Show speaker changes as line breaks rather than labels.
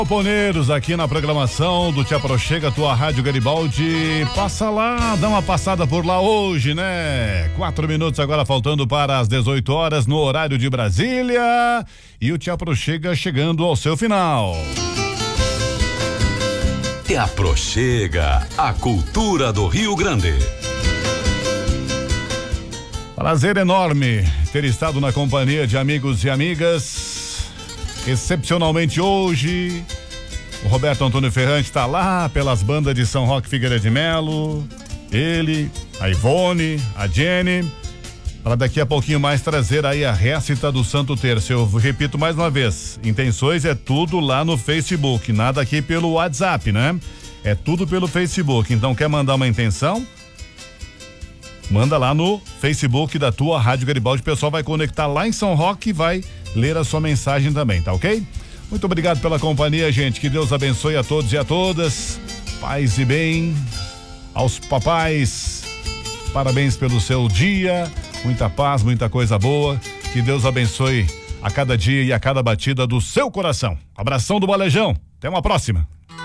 Companheiros, aqui na programação do Te Aproxega, tua Rádio Garibaldi. Passa lá, dá uma passada por lá hoje, né? 4 minutos agora faltando para as 18 horas no horário de Brasília. E o Te Aproxega chegando ao seu final.
Te Aproxega, a cultura do Rio Grande.
Prazer enorme ter estado na companhia de amigos e amigas. Excepcionalmente hoje, o Roberto Antônio Ferrante está lá pelas bandas de São Roque Figueira de Melo, ele, a Ivone, a Jenny, para daqui a pouquinho mais trazer aí a récita do Santo Terço. Eu repito mais uma vez, intenções é tudo lá no Facebook, nada aqui pelo WhatsApp, né? É tudo pelo Facebook, então quer mandar uma intenção? Manda lá no Facebook da tua Rádio Garibaldi, o pessoal vai conectar lá em São Roque e vai ler a sua mensagem também, tá ok? Muito obrigado pela companhia, gente, que Deus abençoe a todos e a todas, paz e bem, aos papais, parabéns pelo seu dia, muita paz, muita coisa boa, que Deus abençoe a cada dia e a cada batida do seu coração. Abração do Balejão, até uma próxima.